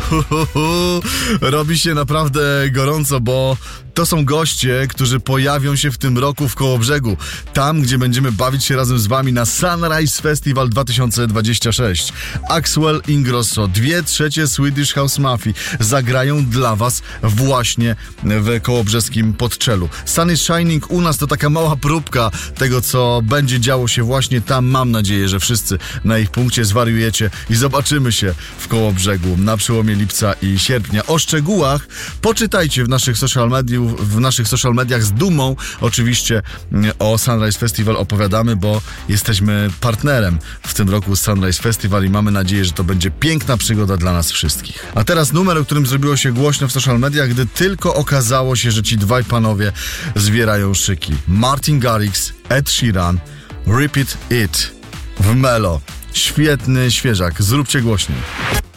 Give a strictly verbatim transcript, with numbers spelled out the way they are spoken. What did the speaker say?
Robi się naprawdę gorąco, bo to są goście, którzy pojawią się w tym roku w Kołobrzegu. Tam, gdzie będziemy bawić się razem z wami na Sunrise Festival dwa tysiące dwudziesty szósty. Axwell Ingrosso, dwie trzecie Swedish House Mafii zagrają dla was właśnie w kołobrzeskim Podczelu. Sun is Shining u nas to taka mała próbka tego, co będzie działo się właśnie tam. Mam nadzieję, że wszyscy na ich punkcie zwariujecie i zobaczymy się w Kołobrzegu na przełomie lipca i sierpnia. O szczegółach poczytajcie w naszych social mediach, w naszych social mediach. Z dumą oczywiście o Sunrise Festival opowiadamy, bo jesteśmy partnerem w tym roku Sunrise Festival i mamy nadzieję, że to będzie piękna przygoda dla nas wszystkich. A teraz numer, o którym zrobiło się głośno w social mediach, gdy tylko okazało się, że ci dwaj panowie zwierają szyki. Martin Garrix, Ed Sheeran, Repeat It w Melo. Świetny świeżak. Zróbcie głośniej.